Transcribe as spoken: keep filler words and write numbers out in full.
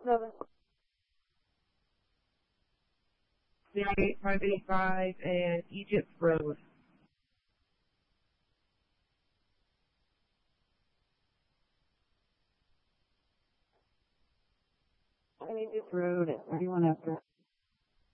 seven. eight five eight five and Egypt Road. I mean, Egypt Road at thirty-one after.